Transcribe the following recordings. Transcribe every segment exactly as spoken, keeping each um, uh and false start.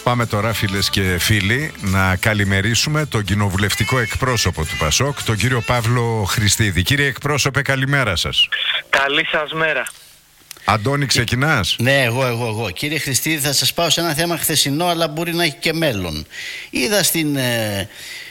Πάμε τώρα, φίλες και φίλοι, να καλημερίσουμε τον κοινοβουλευτικό εκπρόσωπο του ΠΑΣΟΚ, τον κύριο Παύλο Χριστίδη. Κύριε εκπρόσωπε, καλημέρα σας. Καλή σας μέρα. Αντώνη, ξεκινάς? Ναι, εγώ, εγώ, εγώ. Κύριε Χριστίδη, θα σας πάω σε ένα θέμα χθεσινό, αλλά μπορεί να έχει και μέλλον. Είδα στην ε,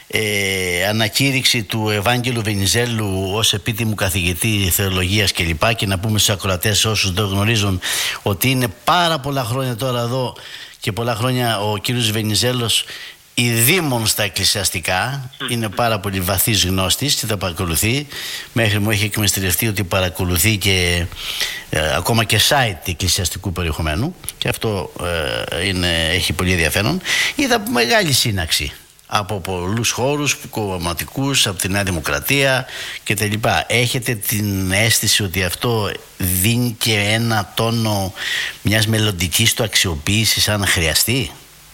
ε, ανακήρυξη του Ευάγγελου Βενιζέλου ως επίτιμου καθηγητή θεολογίας κλπ. Και, και να πούμε στους ακροατές, όσους δεν γνωρίζουν, ότι είναι πάρα πολλά χρόνια τώρα εδώ και πολλά χρόνια ο κύριος Βενιζέλος ειδήμων στα εκκλησιαστικά. Είναι πάρα πολύ βαθύς γνώστης και τα παρακολουθεί. Μέχρι μου έχει εκμεστηρευτεί ότι παρακολουθεί και ε, ακόμα και site εκκλησιαστικού περιεχομένου, και αυτό ε, είναι, έχει πολύ ενδιαφέρον. Είδα μεγάλη σύναξη από πολλούς χώρους κομματικούς, από τη Νέα Δημοκρατία κτλ. Έχετε την αίσθηση ότι αυτό δίνει και ένα τόνο μιας μελλοντικής του αξιοποίησης αν χρειαστεί?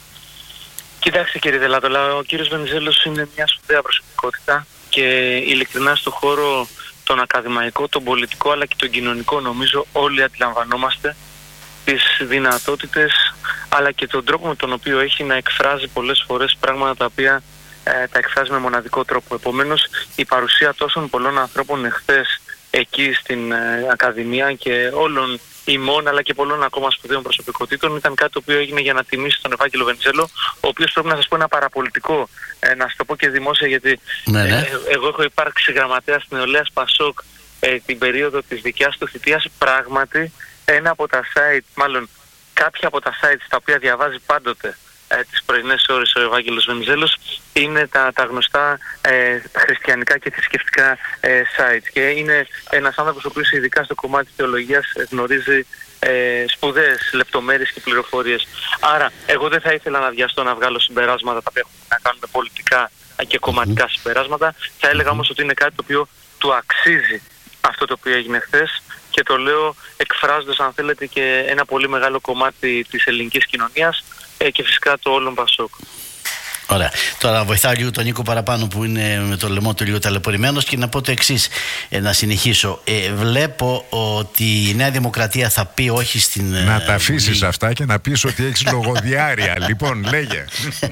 Κοιτάξτε, κύριε Δελάτολα, ο κύριος Βενιζέλος είναι μια σπουδαία προσωπικότητα και ειλικρινά στο χώρο τον ακαδημαϊκό, τον πολιτικό αλλά και τον κοινωνικό, νομίζω όλοι αντιλαμβανόμαστε τις δυνατότητες αλλά και τον τρόπο με τον οποίο έχει να εκφράζει πολλές φορές πράγματα τα οποία ε, τα εκφράζει με μοναδικό τρόπο. Επομένως, η παρουσία τόσων πολλών ανθρώπων εχθές εκεί στην ε, Ακαδημία και όλων ημών αλλά και πολλών ακόμα σπουδαίων προσωπικότητων ήταν κάτι το οποίο έγινε για να τιμήσει τον Ευάγγελο Βενιζέλο, ο οποίος, πρέπει να σας πω, ένα παραπολιτικό, ε, να σας το πω και δημόσια, γιατί ναι, ναι. Ε, εγώ έχω υπάρξει γραμματέας νεολαίας ΠΑΣΟΚ ε, την περίοδο της δικιάς του θητείας. Πράγματι, ένα από τα site, μάλλον κάποια από τα sites τα οποία διαβάζει πάντοτε ε, τις πρωινές ώρες ο Ευάγγελος Βενιζέλος είναι τα, τα γνωστά ε, χριστιανικά και θρησκευτικά ε, sites, και είναι ένας άνθρωπος ο οποίος ειδικά στο κομμάτι της θεολογίας γνωρίζει ε, σπουδαίες λεπτομέρειες και πληροφορίες. Άρα εγώ δεν θα ήθελα να βιαστώ να βγάλω συμπεράσματα τα οποία έχουν να κάνουν με πολιτικά και κομματικά συμπεράσματα. Θα έλεγα όμως ότι είναι κάτι το οποίο του αξίζει αυτό το οποίο έγινε χθες, και το λέω εκφράζοντας, αν θέλετε, και ένα πολύ μεγάλο κομμάτι της ελληνικής κοινωνίας ε, και φυσικά το όλων ΠΑΣΟΚ. Ωραία. Τώρα βοηθάω λίγο τον Νίκο παραπάνω, που είναι με το λαιμό του λίγο ταλαιπωρημένος, και να πω το εξής, ε, να συνεχίσω. Ε, βλέπω ότι η Νέα Δημοκρατία θα πει όχι στην... Ε, να τα αφήσεις αυτά και να πεις ότι έχεις λογοδιάρεια. Λοιπόν, λέγε.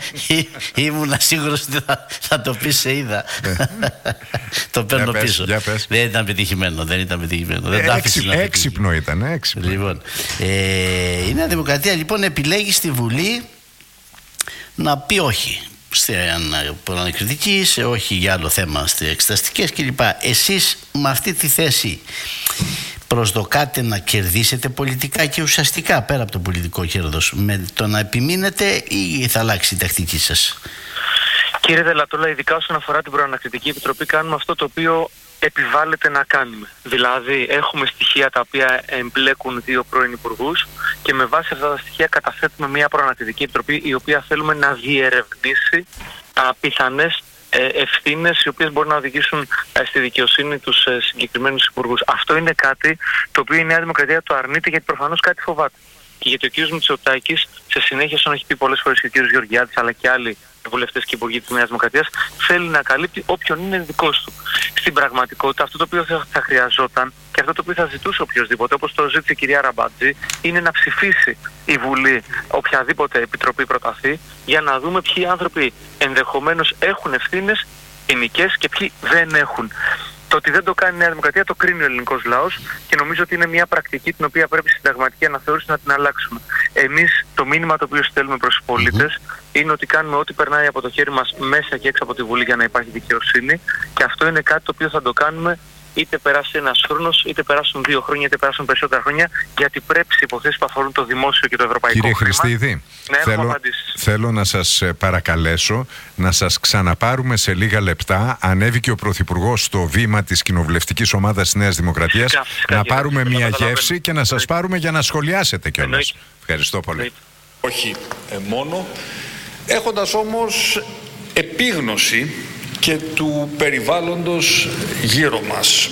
Ήμουνα σίγουρος ότι θα, θα το πεις, σε είδα. Το παίρνω για πίσω. Πες, πες. Δεν ήταν πετυχημένο. Δεν ήταν πετυχημένο. Ε, δεν έξι, να έξυπνο ήταν. Έξυπνο. Λοιπόν, ε, η Νέα Δημοκρατία λοιπόν επιλέγει στη Βουλή να πει όχι στην προανακριτική, σε όχι για άλλο θέμα στις εξεταστικές κλπ. Εσείς με αυτή τη θέση προσδοκάτε να κερδίσετε πολιτικά και ουσιαστικά, πέρα από το πολιτικό κέρδος, με το να επιμείνετε, ή θα αλλάξει η τακτική σας? Κύριε Δελατόλα, ειδικά όσον αφορά την Προανακριτική Επιτροπή, κάνουμε αυτό το οποίο επιβάλλεται να κάνουμε. Δηλαδή, έχουμε στοιχεία τα οποία εμπλέκουν δύο πρώην υπουργούς και με βάση αυτά τα στοιχεία καταθέτουμε μια Προανακριτική Επιτροπή, η οποία θέλουμε να διερευνήσει τα πιθανές ευθύνες οι οποίες μπορούν να οδηγήσουν στη δικαιοσύνη τους συγκεκριμένους υπουργούς. Αυτό είναι κάτι το οποίο η Νέα Δημοκρατία το αρνείται, γιατί προφανώς κάτι φοβάται. Και γιατί ο κ. Μητσοτάκης, σε συνέχεια, σαν έχει πει πολλές φορές και ο κ. Γεωργιάδης αλλά και άλλοι βουλευτές και υπουργοί της Νέας Δημοκρατίας, θέλει να καλύπτει όποιον είναι δικός του. Στην πραγματικότητα, αυτό το οποίο θα, θα χρειαζόταν και αυτό το οποίο θα ζητούσε οποιοδήποτε, όπως το ζήτησε η κυρία Ραμπάτζη, είναι να ψηφίσει η Βουλή οποιαδήποτε επιτροπή προταθεί, για να δούμε ποιοι άνθρωποι ενδεχομένως έχουν ευθύνες ποινικές και ποιοι δεν έχουν. Το ότι δεν το κάνει η Νέα Δημοκρατία το κρίνει ο ελληνικός λαός, και νομίζω ότι είναι μια πρακτική την οποία πρέπει στη συνταγματική αναθεώρηση να την αλλάξουμε. Εμείς το μήνυμα το οποίο στέλνουμε προς τους πολίτες mm-hmm. είναι ότι κάνουμε ό,τι περνάει από το χέρι μας μέσα και έξω από τη Βουλή για να υπάρχει δικαιοσύνη, και αυτό είναι κάτι το οποίο θα το κάνουμε είτε περάσει ένας χρόνος, είτε περάσουν δύο χρόνια, είτε περάσουν περισσότερα χρόνια, γιατί πρέπει σε υποθέσεις που αφορούν το δημόσιο και το ευρωπαϊκό Κύριε χρήμα. Χριστίδη, ναι, θέλω, θέλω να σας παρακαλέσω να σας ξαναπάρουμε σε λίγα λεπτά. Ανέβηκε ο Πρωθυπουργός στο βήμα της κοινοβουλευτικής ομάδας της Νέας Δημοκρατίας, φυσικά, φυσικά, να πάρουμε μια γεύση και να σας πάρουμε για να σχολιάσετε κιόλας. Ευχαριστώ πολύ. Εννοεί. Όχι ε, μόνο, έχοντας όμως επίγνωση και του περιβάλλοντος γύρω μας.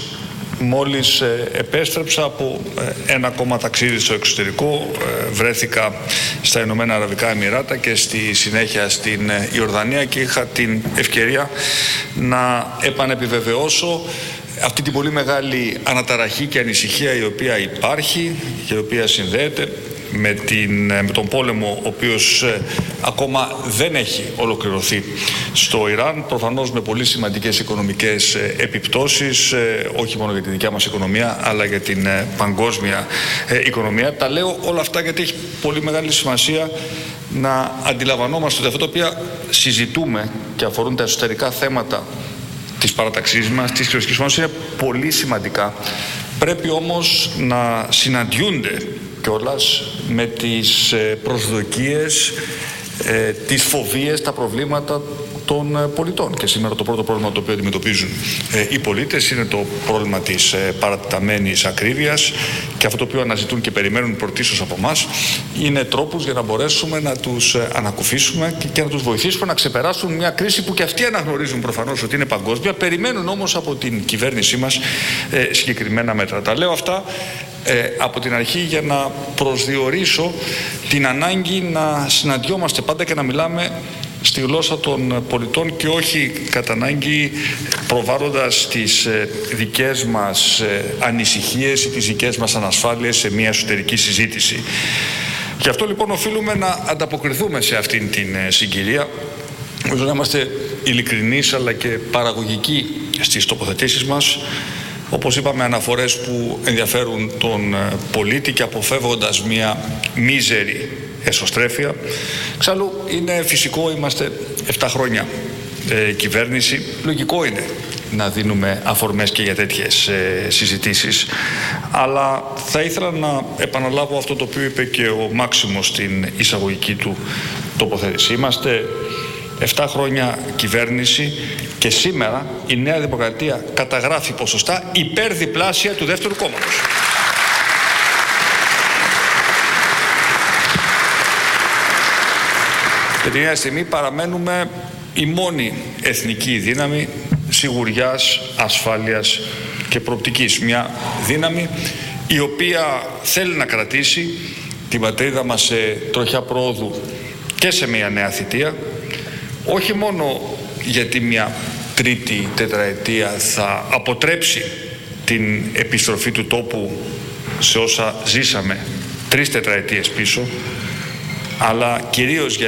Μόλις ε, επέστρεψα από ε, ένα ακόμα ταξίδι στο εξωτερικό, ε, βρέθηκα στα Ηνωμένα Αραβικά Εμιράτα και στη συνέχεια στην ε, Ιορδανία, και είχα την ευκαιρία να επανεπιβεβαιώσω αυτή την πολύ μεγάλη αναταραχή και ανησυχία η οποία υπάρχει και η οποία συνδέεται με, την, με τον πόλεμο ο οποίος ε, ακόμα δεν έχει ολοκληρωθεί στο Ιράν, προφανώς με πολύ σημαντικές οικονομικές ε, επιπτώσεις, ε, όχι μόνο για τη δικιά μας οικονομία αλλά για την ε, παγκόσμια ε, οικονομία. Τα λέω όλα αυτά γιατί έχει πολύ μεγάλη σημασία να αντιλαμβανόμαστε ότι αυτά τα οποία συζητούμε και αφορούν τα εσωτερικά θέματα της παραταξής μας, της κοινωνικής μας, είναι πολύ σημαντικά. Πρέπει όμως να συναντιούνται κιόλας με τις προσδοκίες, τις φοβίες, τα προβλήματα των πολιτών. Και σήμερα το πρώτο πρόβλημα το οποίο αντιμετωπίζουν οι πολίτες είναι το πρόβλημα της παρατεταμένης ακρίβειας, και αυτό το οποίο αναζητούν και περιμένουν πρωτίστως από εμάς είναι τρόπους για να μπορέσουμε να τους ανακουφίσουμε και να τους βοηθήσουμε να ξεπεράσουν μια κρίση που και αυτοί αναγνωρίζουν προφανώς ότι είναι παγκόσμια, περιμένουν όμως από την κυβέρνησή μας συγκεκριμένα μέτρα. Τα λέω αυτά Ε, από την αρχή για να προσδιορίσω την ανάγκη να συναντιόμαστε πάντα και να μιλάμε στη γλώσσα των πολιτών και όχι κατά ανάγκη προβάλλοντας τις ε, δικές μας ε, ανησυχίες ή τις δικές μας ανασφάλειες σε μια εσωτερική συζήτηση. Γι' αυτό λοιπόν οφείλουμε να ανταποκριθούμε σε αυτήν την ε, συγκυρία, ώστε να είμαστε ειλικρινείς αλλά και παραγωγικοί στις τοποθετήσεις μας. Όπως είπαμε, αναφορές που ενδιαφέρουν τον πολίτη και αποφεύγοντας μια μίζερη εσωστρέφεια. Εξάλλου είναι φυσικό, είμαστε επτά χρόνια ε, κυβέρνηση, λογικό είναι να δίνουμε αφορμές και για τέτοιες ε, συζητήσεις. Αλλά θα ήθελα να επαναλάβω αυτό το οποίο είπε και ο Μάξιμος στην εισαγωγική του τοποθέτηση. Είμαστε επτά χρόνια κυβέρνηση και σήμερα η Νέα Δημοκρατία καταγράφει ποσοστά υπερδιπλάσια του δεύτερου κόμματος. Και την ίδια στιγμή παραμένουμε η μόνη εθνική δύναμη σιγουριάς, ασφάλειας και προοπτικής. Μια δύναμη η οποία θέλει να κρατήσει την πατρίδα μας σε τροχιά προόδου και σε μια νέα θητεία, όχι μόνο γιατί μια τρίτη τετραετία θα αποτρέψει την επιστροφή του τόπου σε όσα ζήσαμε τρεις τετραετίες πίσω, αλλά κυρίως για